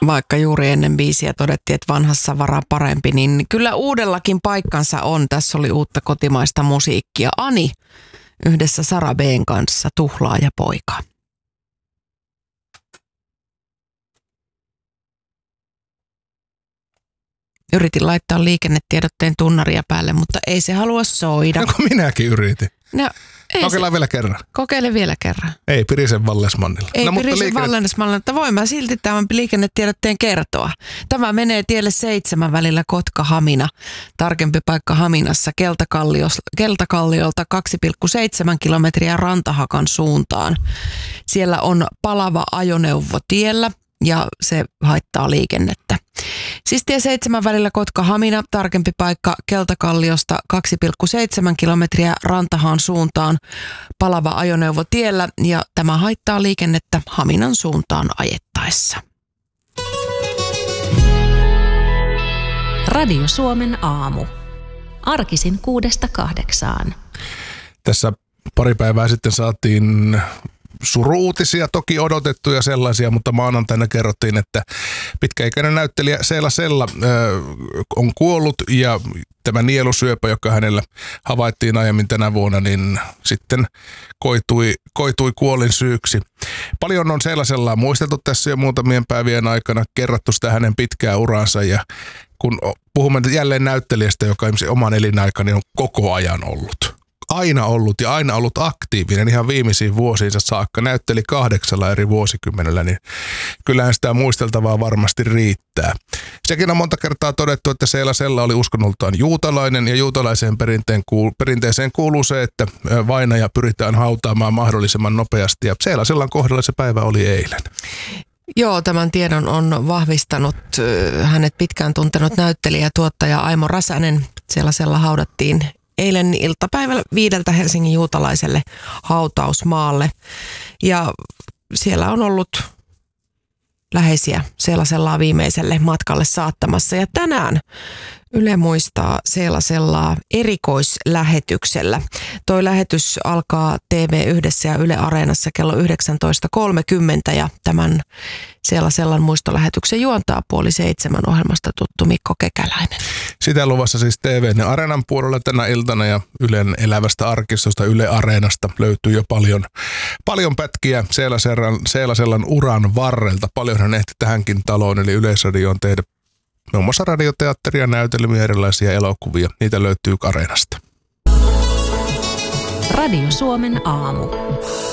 Vaikka juuri ennen biisiä todettiin, että vanhassa varaa parempi, niin kyllä uudellakin paikkansa on. Tässä oli uutta kotimaista musiikkia. Ani yhdessä Sara B:n kanssa, Tuhlaaja poika. Yritin laittaa liikennetiedotteen tunnaria päälle, mutta ei se halua soida. No kun minäkin yritin. No, kokeillaan vielä kerran. Kokeile vielä kerran. Ei Pirisen Vallesmannilla. Ei Pirisen Vallesmannilla, mutta voin mä silti tämän liikennetiedotteen kertoa. Tämä menee tielle 7 välillä Kotka-Hamina. Tarkempi paikka Haminassa Keltakalliolta 2,7 kilometriä Rantahakan suuntaan. Siellä on palava ajoneuvo tiellä ja se haittaa liikennettä. Siis tie 7 välillä Kotka-Hamina, tarkempi paikka Keltakalliosta 2,7 kilometriä Rantahaan suuntaan, palava ajoneuvo tiellä ja tämä haittaa liikennettä Haminan suuntaan ajettaessa. Radio Suomen aamu. Arkisin 6-8. Tässä pari päivää sitten saatiin suru-uutisia, toki odotettuja sellaisia, mutta maanantaina kerrottiin, että pitkäikäinen näyttelijä Seela Sella on kuollut ja tämä nielusyöpä, joka hänellä havaittiin aiemmin tänä vuonna, niin sitten koitui kuolin syyksi. Paljon on Seela Sellaa muisteltu tässä jo muutamien päivien aikana, kerrattu sitä hänen pitkää uransa ja kun puhumme jälleen näyttelijästä, joka oman elinaikani on koko ajan ollut. Aina ollut ja aina ollut aktiivinen ihan viimeisiin vuosiinsa saakka. Näytteli 8 eri vuosikymmenellä, niin kyllähän sitä muisteltavaa varmasti riittää. Sekin on monta kertaa todettu, että Seela Sella oli uskonnoltaan juutalainen ja juutalaiseen perinteeseen kuuluu se, että vainaja pyritään hautaamaan mahdollisimman nopeasti ja Seela Sellan kohdalla se päivä oli eilen. Joo, tämän tiedon on vahvistanut hänet pitkään tuntenut näyttelijä ja tuottaja Aimo Räsänen. Seela Sella haudattiin eilen iltapäivällä 5 Helsingin juutalaiselle hautausmaalle ja siellä on ollut läheisiä Seela Sellaa viimeiselle matkalle saattamassa ja tänään Yle muistaa Seela Sellaa erikoislähetyksellä. Toi lähetys alkaa TV1 ja Yle Areenassa kello 19.30 ja tämän Seela Sellan muistolähetyksen juontaa 6:30 ohjelmasta tuttu Mikko Kekäläinen. Sitä luvassa siis TV:n ja Areenan puolella tänä iltana ja Ylen elävästä arkistosta Yle Areenasta löytyy jo paljon pätkiä Seela Sellan uran varrelta. Paljon hän ehti tähänkin taloon eli Yleisradioon tehdä muun muassa radioteatteria, näytelmiä, erilaisia elokuvia. Niitä löytyy Areenasta. Radio Suomen aamu.